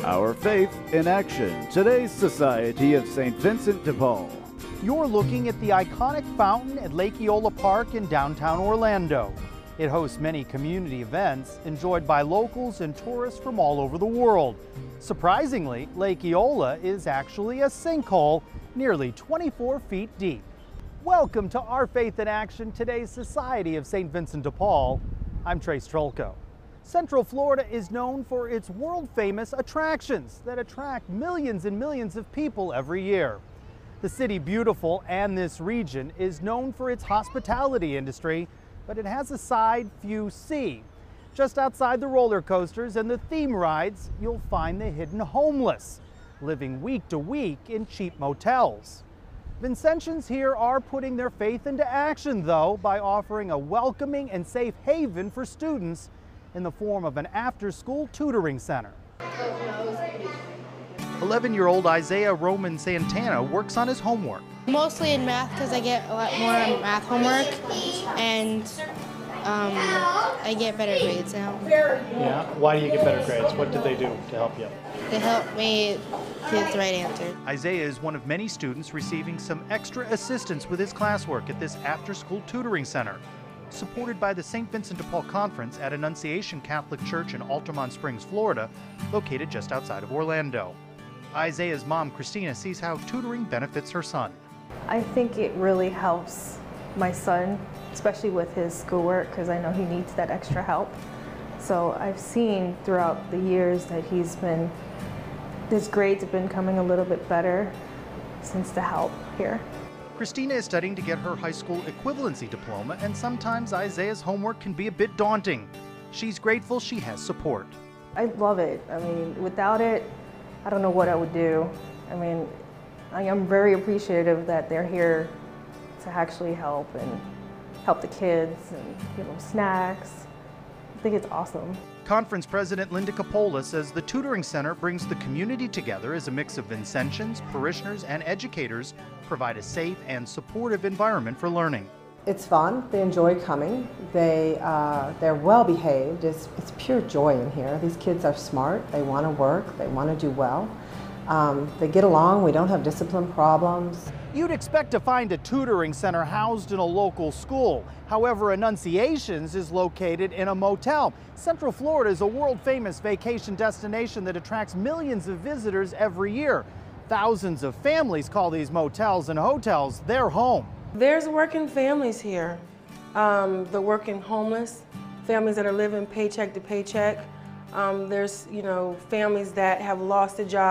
Our Faith in Action, today's Society of St. Vincent de Paul. You're looking at the iconic fountain at Lake Eola Park in downtown Orlando. It hosts many community events enjoyed by locals and tourists from all over the world. Surprisingly, Lake Eola is actually a sinkhole nearly 24 feet deep. Welcome to Our Faith in Action, today's Society of St. Vincent de Paul. I'm Trace Trolko. Central Florida is known for its world-famous attractions that attract millions and millions of people every year. The City Beautiful and this region is known for its hospitality industry, but it has a side few see. Just outside the roller coasters and the theme rides, you'll find the hidden homeless, living week to week in cheap motels. Vincentians here are putting their faith into action, though, by offering a welcoming and safe haven for students in the form of an after-school tutoring center. 11-year-old Isaiah Roman Santana works on his homework. Mostly in math because I get a lot more math homework and I get better grades now. Yeah, why do you get better grades? What did they do to help you? They help me get the right answer. Isaiah is one of many students receiving some extra assistance with his classwork at this after-school tutoring center, supported by the St. Vincent de Paul Conference at Annunciation Catholic Church in Altamont Springs, Florida, located just outside of Orlando. Isaiah's mom, Christina, sees how tutoring benefits her son. I think it really helps my son, especially with his schoolwork, because I know he needs that extra help. So I've seen throughout the years that his grades have been coming a little bit better since the help here. Christina is studying to get her high school equivalency diploma, and sometimes Isaiah's homework can be a bit daunting. She's grateful she has support. I love it. I mean, without it, I don't know what I would do. I mean, I am very appreciative that they're here to actually help the kids and give them snacks. I think it's awesome. Conference President Linda Capola says the tutoring center brings the community together as a mix of Vincentians, parishioners, and educators provide a safe and supportive environment for learning. It's fun. They enjoy coming. They're well behaved. It's pure joy in here. These kids are smart. They want to work. They want to do well. They get along. We don't have discipline problems. You'd expect to find a tutoring center housed in a local school. However, Annunciations is located in a motel. Central Florida is a world-famous vacation destination that attracts millions of visitors every year. Thousands of families call these motels and hotels their home. There's working families here. The working homeless, families that are living paycheck to paycheck. There's, families that have lost a job.